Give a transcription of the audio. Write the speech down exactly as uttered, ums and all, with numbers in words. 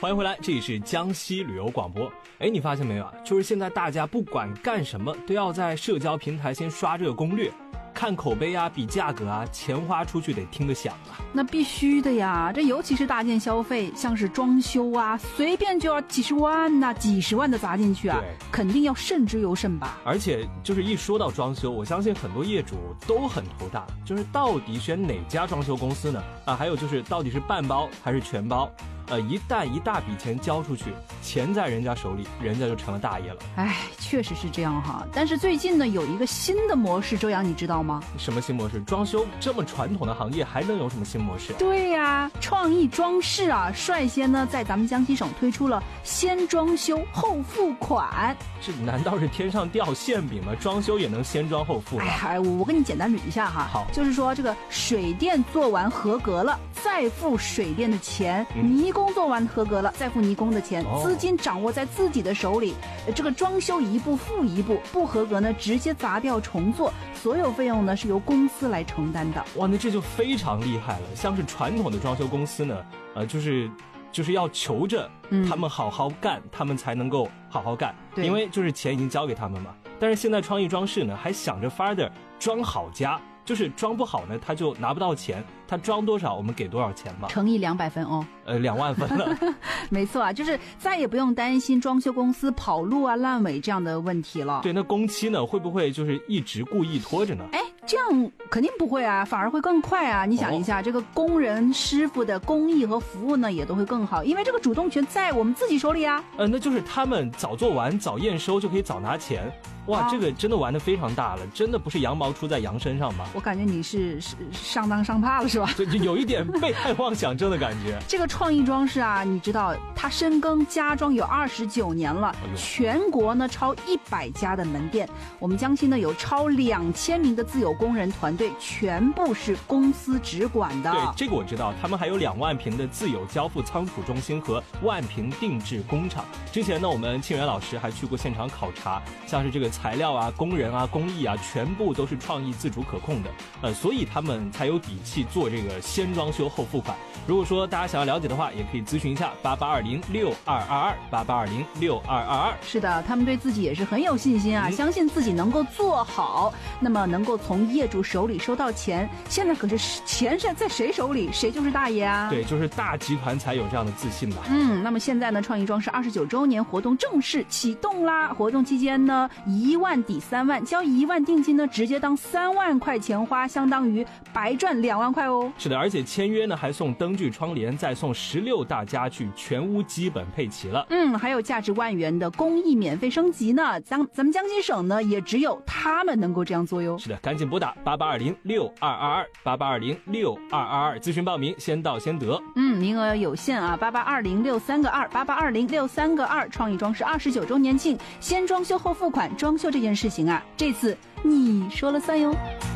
欢迎回来，这里是江西旅游广播。哎，你发现没有啊？就是现在大家不管干什么，都要在社交平台先刷这个攻略，看口碑啊，比价格啊，钱花出去得听个响啊。 那必须的呀，这尤其是大件消费，像是装修啊，随便就要几十万呐、啊，几十万的砸进去啊，肯定要慎之又慎吧。 而且就是一说到装修，我相信很多业主都很头大，就是到底选哪家装修公司呢？啊，还有就是到底是半包还是全包？呃，一旦一大笔钱交出去，钱在人家手里，人家就成了大爷了。 哎，确实是这样哈。但是最近呢，有一个新的模式，周洋你知道吗？ 什么新模式？装修这么传统的行业，还能有什么新模式？ 对呀，创意装饰啊，率先呢在咱们江西省推出了先装修后付款。 这难道是天上掉馅饼吗？装修也能先装后付吗？ 哎，我我跟你简单捋一下哈。 好， 就是说这个水电做完合格了，再付水电的钱； 嗯、 泥工做完合格了，再付泥工的钱。 哦、 资金掌握在自己的手里，这个装修一步付一步，不合格呢直接砸掉重做，所有费用呢是由公司来承担的。 哇，那这就非常厉害了。像是传统的装修公司呢，呃，就是就是要求着他们好好干，嗯、他们才能够好好干，因为就是钱已经交给他们嘛。但是现在创意装饰呢，还想着法的装好家。就是装不好呢，他就拿不到钱，他装多少我们给多少钱嘛， 乘以两百分哦， 呃，两万分了。 没错啊，就是再也不用担心装修公司跑路啊、烂尾这样的问题了。 对，那工期呢，会不会就是一直故意拖着呢？ 哎，这样肯定不会啊，反而会更快啊。你想一下，哦、这个工人师傅的工艺和服务呢，也都会更好，因为这个主动权在我们自己手里啊。 呃，那就是他们早做完、早验收就可以早拿钱。哇，这个真的玩得非常大了，真的不是羊毛出在羊身上吗？ 我感觉你是是上当上怕了是吧？ 就就有一点被害妄想症的感觉。 这个创意装饰啊，你知道它深耕家装有二十九年了，哎、全国呢超一百家的门店，我们江西呢有超两千名的自有工人团队，全部是公司直管的。 对，这个我知道，他们还有两万平的自有交付仓储中心和万平定制工厂。之前呢，我们庆元老师还去过现场考察，像是这个材料啊、工人啊、工艺啊，全部都是创意自主可控的，呃，所以他们才有底气做这个先装修后付款。如果说大家想要了解的话，也可以咨询一下八八二零六二二二八八二零六二二二。 是的，他们对自己也是很有信心啊，嗯、相信自己能够做好，那么能够从业主手里收到钱。现在可是钱是在谁手里，谁就是大爷啊。 对，就是大集团才有这样的自信吧。 嗯，那么现在呢，创意装饰二十九周年活动正式启动啦！活动期间呢，一万抵三万，交一万定金呢，直接当三万块钱花，相当于白赚两万块哦。 是的，而且签约呢还送灯具、窗帘，再送十六大家具，全屋基本配齐了。 嗯，还有价值万元的工艺免费升级呢。咱咱们江西省呢，也只有他们能够这样做哟。 是的，赶紧拨打八八二零六二二二八八二零六二二二咨询报名，先到先得。 嗯，名额有限啊，八八二零六三个二八八二零六三个二，创意装饰二十九周年庆，先装修后付款，装修这件事情啊，这次你说了算哟。